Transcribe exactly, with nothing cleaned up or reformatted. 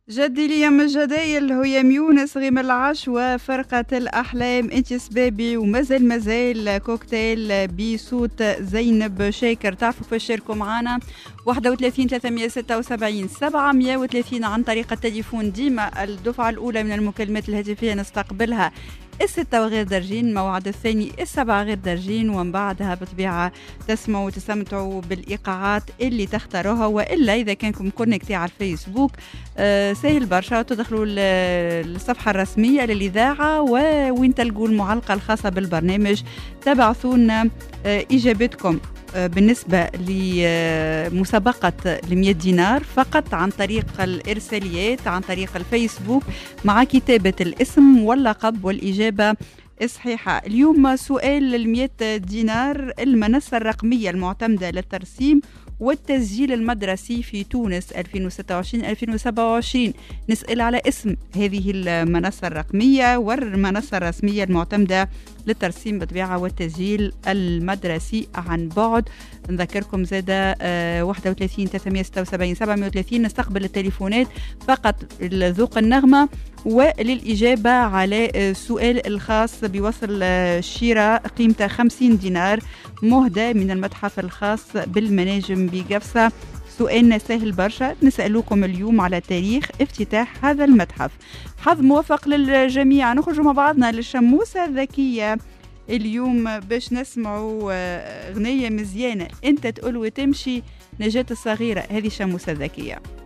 جدي لي من الجدايل هو يونس غيم العش وفرقة الأحلام انت سبابي ومازال مازال كوكتيل بصوت زينب شاكر. تعرفوا كيفاش تشاركوا معنا واحد وثلاثين ثلاثمية وستة وسبعين سبعمية وثلاثين عن طريق التليفون. ديما الدفعة الأولى من المكالمات الهاتفية نستقبلها الستة وغير درجين، الموعد الثاني السبعة غير درجين، ومن بعدها بطبيعة تسمعوا وتستمتعوا بالإيقاعات اللي تختاروها. وإلا إذا كانكم كونكتي على الفيسبوك آه سهل برشا، تدخلوا الصفحة الرسمية للإذاعة وين تلقوا المعلقة الخاصة بالبرنامج، تبعثونا آه إجابتكم بالنسبة لمسابقة المئة دينار فقط عن طريق الإرساليات عن طريق الفيسبوك مع كتابة الاسم واللقب والإجابة الصحيحة. اليوم سؤال المئة دينار، المنصة الرقمية المعتمدة للترسيم والتسجيل المدرسي في تونس ألفين وستة وعشرين ألفين وسبعة وعشرين. نسأل على اسم هذه المنصة الرقمية والمنصة الرسمية المعتمدة للترسيم بطبيعة والتسجيل المدرسي عن بعد. نذكركم زادة واحد وثلاثين ثلاثمية وستة وسبعين سبعمية وثلاثين. نستقبل التليفونات فقط ذوق النغمة وللإجابة على السؤال الخاص بوصل شراء قيمته خمسين دينار مهدى من المتحف الخاص بالمناجم بقفصة. سؤالنا سهل برشا، نسألوكم اليوم على تاريخ افتتاح هذا المتحف. حظ موفق للجميع. نخرج مع بعضنا للشموسة الذكية اليوم باش نسمعوا أغنية مزيانة، انت تقول وتمشي نجاة الصغيرة، هذه شموسة ذكية.